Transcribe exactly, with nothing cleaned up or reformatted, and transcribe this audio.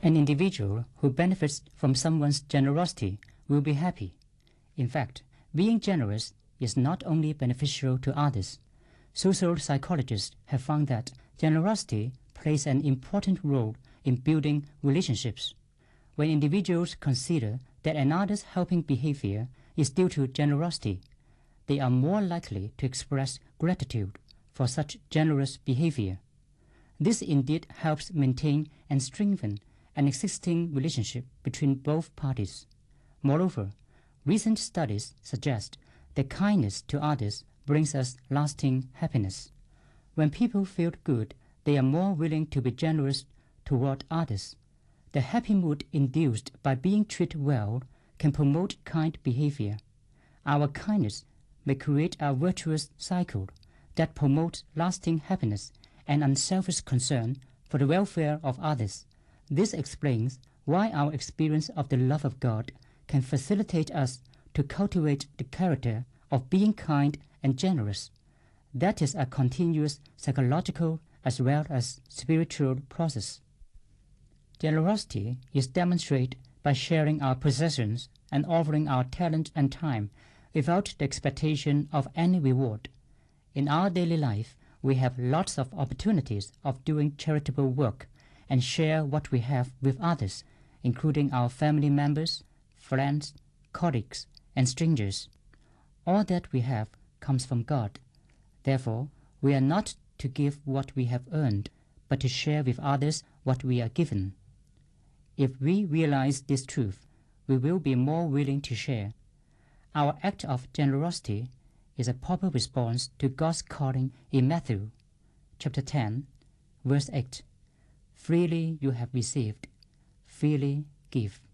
An individual who benefits from someone's generosity will be happy. In fact, being generous is not only beneficial to others. Social psychologists have found that generosity plays an important role in building relationships. When individuals consider that another's helping behavior is due to generosity, they are more likely to express gratitude for such generous behavior. This indeed helps maintain and strengthen an existing relationship between both parties. Moreover, recent studies suggest that kindness to others brings us lasting happiness. When people feel good, they are more willing to be generous toward others. The happy mood induced by being treated well can promote kind behavior. Our kindness may create a virtuous cycle that promotes lasting happiness and unselfish concern for the welfare of others. This explains why our experience of the love of God can facilitate us to cultivate the character of being kind and generous. That is a continuous psychological as well as spiritual process. Generosity is demonstrated by sharing our possessions and offering our talent and time without the expectation of any reward. In our daily life, we have lots of opportunities of doing charitable work and share what we have with others, including our family members, friends, colleagues, and strangers. All that we have comes from God. Therefore, we are not to give what we have earned, but to share with others what we are given. If we realize this truth, we will be more willing to share. Our act of generosity is a proper response to God's calling in Matthew chapter ten, verse eight. Freely you have received, freely give.